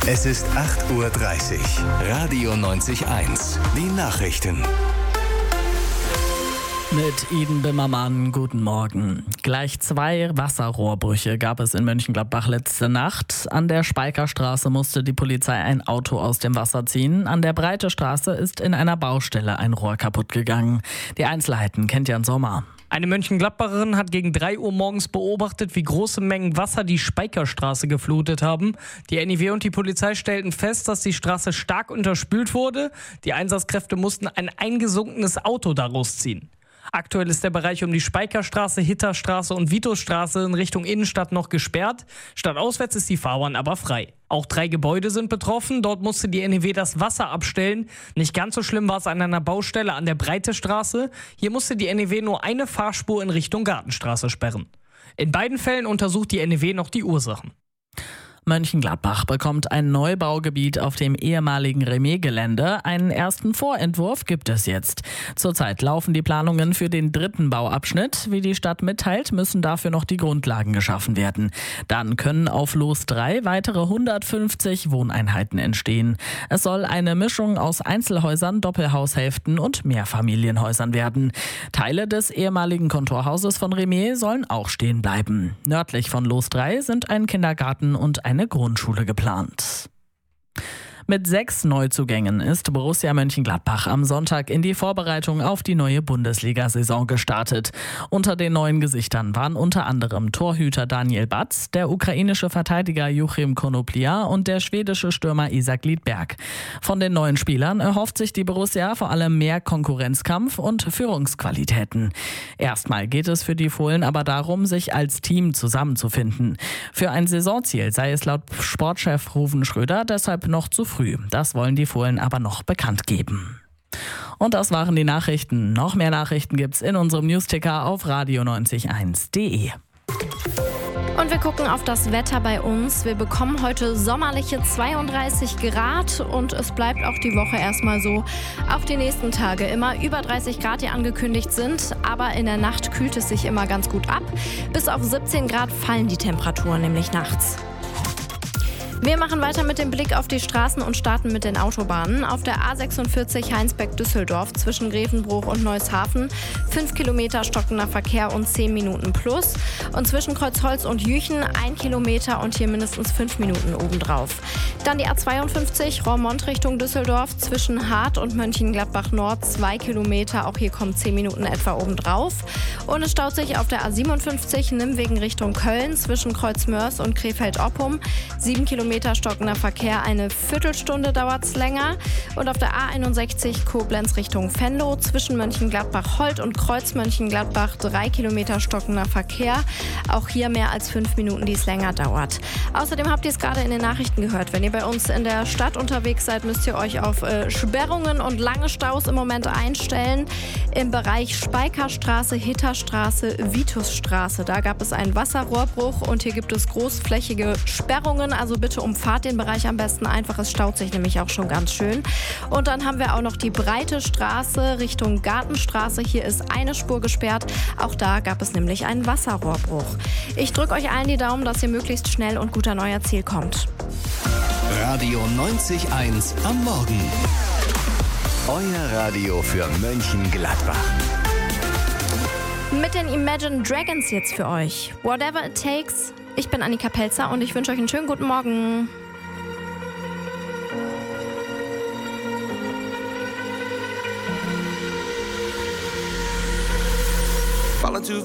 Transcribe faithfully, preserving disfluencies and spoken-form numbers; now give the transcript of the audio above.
Es ist acht Uhr dreißig. Radio neunzig eins. Die Nachrichten. Mit Iden Bimmermann, guten Morgen. Gleich zwei Wasserrohrbrüche gab es in Mönchengladbach letzte Nacht. An der Speicherstraße musste die Polizei ein Auto aus dem Wasser ziehen. An der Breite Straße ist in einer Baustelle ein Rohr kaputt gegangen. Die Einzelheiten kennt Jan Sommer. Eine Mönchengladbacherin hat gegen drei Uhr morgens beobachtet, wie große Mengen Wasser die Speicherstraße geflutet haben. Die N I W und die Polizei stellten fest, dass die Straße stark unterspült wurde. Die Einsatzkräfte mussten ein eingesunkenes Auto daraus ziehen. Aktuell ist der Bereich um die Speicherstraße, Hitterstraße und Vitusstraße in Richtung Innenstadt noch gesperrt. Stadtauswärts ist die Fahrbahn aber frei. Auch drei Gebäude sind betroffen. Dort musste die N I W das Wasser abstellen. Nicht ganz so schlimm war es an einer Baustelle an der Breite Straße. Hier musste die N I W nur eine Fahrspur in Richtung Gartenstraße sperren. In beiden Fällen untersucht die N I W noch die Ursachen. Mönchengladbach bekommt ein Neubaugebiet auf dem ehemaligen Remet-Gelände. Einen ersten Vorentwurf gibt es jetzt. Zurzeit laufen die Planungen für den dritten Bauabschnitt. Wie die Stadt mitteilt, müssen dafür noch die Grundlagen geschaffen werden. Dann können auf Los drei weitere hundertfünfzig Wohneinheiten entstehen. Es soll eine Mischung aus Einzelhäusern, Doppelhaushälften und Mehrfamilienhäusern werden. Teile des ehemaligen Kontorhauses von Remet sollen auch stehen bleiben. Nördlich von Los drei sind ein Kindergarten und ein eine Grundschule geplant. Mit sechs Neuzugängen ist Borussia Mönchengladbach am Sonntag in die Vorbereitung auf die neue Bundesliga-Saison gestartet. Unter den neuen Gesichtern waren unter anderem Torhüter Daniel Batz, der ukrainische Verteidiger Joachim Konoplia und der schwedische Stürmer Isak Lidberg. Von den neuen Spielern erhofft sich die Borussia vor allem mehr Konkurrenzkampf und Führungsqualitäten. Erstmal geht es für die Fohlen aber darum, sich als Team zusammenzufinden. Für ein Saisonziel sei es laut Sportchef Ruven Schröder deshalb noch zu früh. Das wollen die Fohlen aber noch bekannt geben. Und das waren die Nachrichten. Noch mehr Nachrichten gibt's in unserem Newsticker auf radio neunzig eins punkt de. Und wir gucken auf das Wetter bei uns. Wir bekommen heute sommerliche zweiunddreißig Grad und es bleibt auch die Woche erstmal so. Auch die nächsten Tage immer über dreißig Grad, die angekündigt sind. Aber in der Nacht kühlt es sich immer ganz gut ab. Bis auf siebzehn Grad fallen die Temperaturen nämlich nachts. Wir machen weiter mit dem Blick auf die Straßen und starten mit den Autobahnen. Auf der A sechsundvierzig Heinsberg-Düsseldorf zwischen Grevenbruch und Neushafen fünf Kilometer stockender Verkehr und zehn Minuten plus. Und zwischen Kreuzholz und Jüchen ein Kilometer und hier mindestens fünf Minuten obendrauf. Dann die A zweiundfünfzig Roermond Richtung Düsseldorf zwischen Hart und Mönchengladbach Nord zwei Kilometer. Auch hier kommen zehn Minuten etwa obendrauf. Und es staut sich auf der A siebenundfünfzig Nimmwegen Richtung Köln zwischen Kreuzmörs und Krefeld-Oppum. sieben Kilometer stockender Verkehr, eine Viertelstunde dauert es länger. Und auf der A einundsechzig Koblenz Richtung Venlo zwischen Mönchengladbach-Holt und Kreuz-Mönchengladbach drei Kilometer stockender Verkehr. Auch hier mehr als fünf Minuten, die es länger dauert. Außerdem habt ihr es gerade in den Nachrichten gehört. Wenn ihr bei uns in der Stadt unterwegs seid, müsst ihr euch auf äh, Sperrungen und lange Staus im Moment einstellen. Im Bereich Speicherstraße, Hitterstraße, Vitusstraße. Da gab es einen Wasserrohrbruch und hier gibt es großflächige Sperrungen. Also bitte umfahrt den Bereich am besten einfach. Es staut sich nämlich auch schon ganz schön. Und dann haben wir auch noch die Breite Straße Richtung Gartenstraße. Hier ist eine Spur gesperrt. Auch da gab es nämlich einen Wasserrohrbruch. Ich drücke euch allen die Daumen, dass ihr möglichst schnell und gut an euer Ziel kommt. Radio neunzig eins am Morgen. Euer Radio für Mönchengladbach. Mit den Imagine Dragons jetzt für euch. Whatever it takes. Ich bin Annika Pelzer und ich wünsche euch einen schönen guten Morgen. Falling too